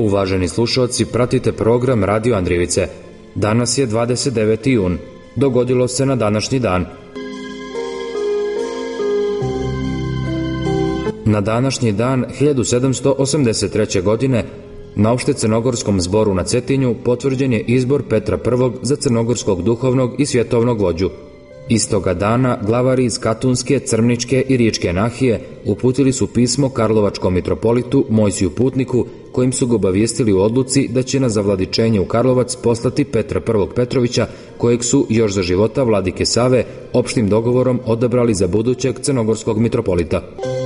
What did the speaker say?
Uvaženi slušalci, pratite program Radio Andrijevice. Danas je 29. jun. Dogodilo se na današnji dan. Na današnji dan 1783. godine na opšte crnogorskom zboru na Cetinju potvrđen je izbor Petra I za crnogorskog duhovnog i svjetovnog vođu. Istoga dana glavari iz Katunske, Crmničke i Riječke nahije uputili su pismo karlovačkom mitropolitu Mojsiju Putniku, kojim su ga obavijestili u odluci da će na zavladičenje u Karlovac poslati Petra I Petrovića, kojeg su još za života vladike Save opštim dogovorom odabrali za budućeg crnogorskog mitropolita.